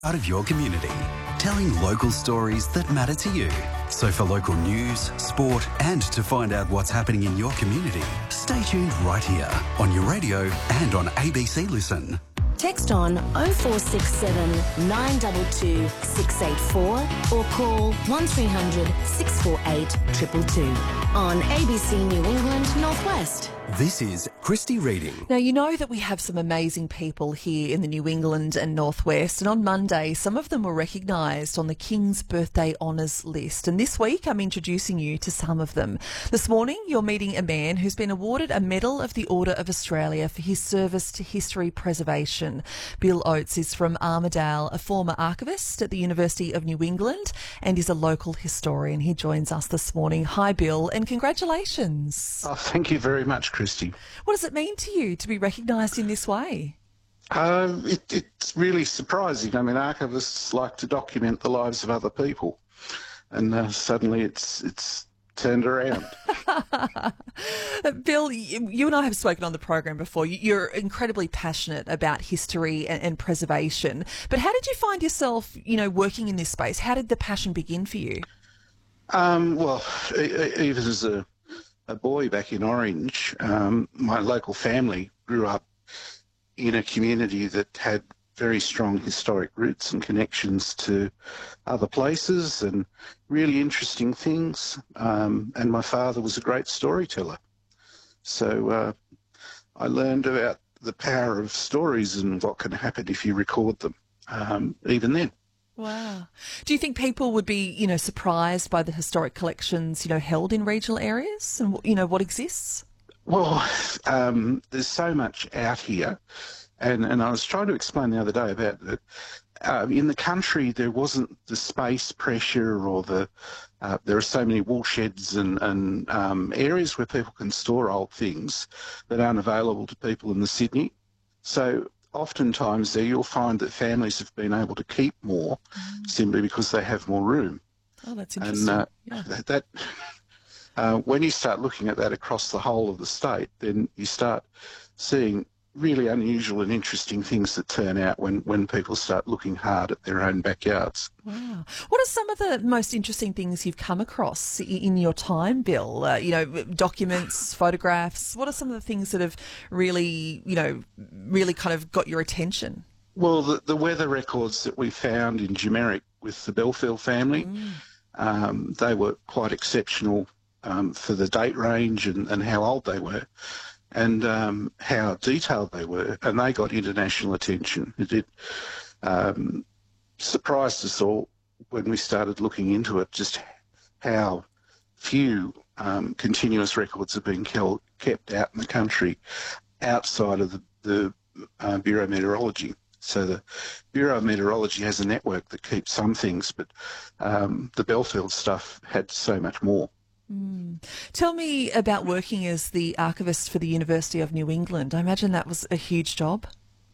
Out of your community, telling local stories that matter to you. So for local news, sport and to find out what's happening in your community, stay tuned right here on your radio and on ABC Listen. Text on 0467 922 684 or call 1300 648 222 on ABC New England Northwest. This is Christy Reading. Now, you know that we have some amazing people here in the New England and Northwest, and on Monday, some of them were recognised on the King's Birthday Honours list. And this week, I'm introducing you to some of them. This morning, you're meeting a man who's been awarded a Medal of the Order of Australia for his service to history preservation. Bill Oates is from Armidale, a former archivist at the University of New England, and is a local historian. He joins us this morning. Hi, Bill, and congratulations. Oh, thank you very much, Christy. What does it mean to you to be recognised in this way? It's really surprising. I mean, archivists like to document the lives of other people, and suddenly it's turned around. Bill, you and I have spoken on the program before. You're incredibly passionate about history and preservation. But how did you find yourself, working in this space? How did the passion begin for you? Well, even as a boy back in Orange, my local family grew up in a community that had very strong historic roots and connections to other places and really interesting things. And my father was a great storyteller. So I learned about the power of stories and what can happen if you record them, even then. Wow. Do you think people would be, surprised by the historic collections, held in regional areas and, what exists? Well, there's so much out here. And I was trying to explain the other day about that. In the country, there wasn't the space pressure or there are so many woolsheds and areas where people can store old things that aren't available to people in the Sydney. So oftentimes there you'll find that families have been able to keep more simply because they have more room. Oh, that's interesting. And when you start looking at that across the whole of the state, then you start seeing really unusual and interesting things that turn out when people start looking hard at their own backyards. Wow. What are some of the most interesting things you've come across in your time, Bill? Documents, photographs. What are some of the things that have really kind of got your attention? Well, the weather records that we found in Jumeric with the Belfield family, they were quite exceptional for the date range and how old they were. And how detailed they were, and they got international attention. It surprised us all when we started looking into it, just how few continuous records have been kept out in the country outside of the Bureau of Meteorology. So the Bureau of Meteorology has a network that keeps some things, but the Belfield stuff had so much more. Tell me about working as the archivist for the University of New England. I imagine that was a huge job.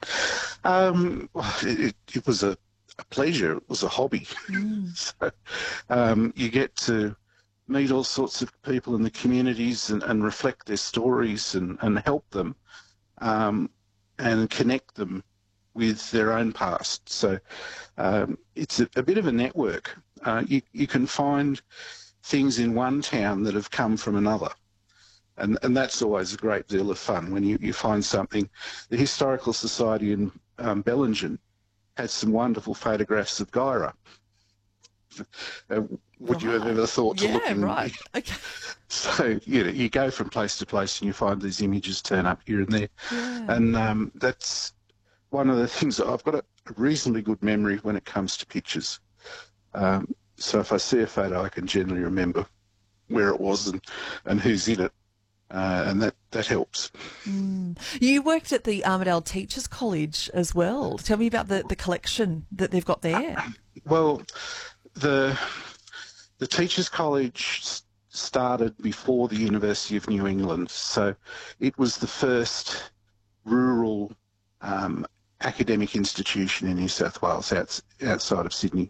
It was a pleasure. It was a hobby. So you get to meet all sorts of people in the communities and reflect their stories and help them and connect them with their own past. So it's a bit of a network. You can find things in one town that have come from another. And that's always a great deal of fun when you find something. The Historical Society in Bellingen had some wonderful photographs of Guyra. Would you have ever thought to look in? Yeah, right. Okay. So, you go from place to place and you find these images turn up here and there. Yeah. And that's one of the things that I've got a reasonably good memory when it comes to pictures. So if I see a photo, I can generally remember where it was and who's in it, and that helps. You worked at the Armidale Teachers College as well. Tell me about the collection that they've got there. Well, the Teachers College started before the University of New England, so it was the first rural academic institution in New South Wales outside of Sydney.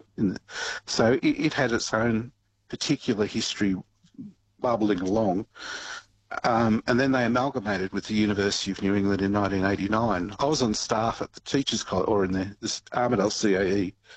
So it had its own particular history bubbling along. And then they amalgamated with the University of New England in 1989. I was on staff at the Teachers College, or in the Armidale CAE